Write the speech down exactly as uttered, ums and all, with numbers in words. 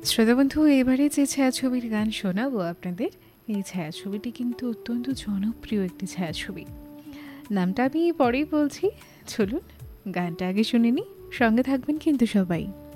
শ্রোতাবন্ধু, এবারে যে ছায়াছবির গান শোনাবো আপনাদের, এই ছায়াছবিটি কিন্তু অত্যন্ত জনপ্রিয় একটি ছায়াছবি। নামটা আমি পরেই বলছি, চলুন গানটা আগে শুনে নিই, সঙ্গে থাকবেন কিন্তু সবাই।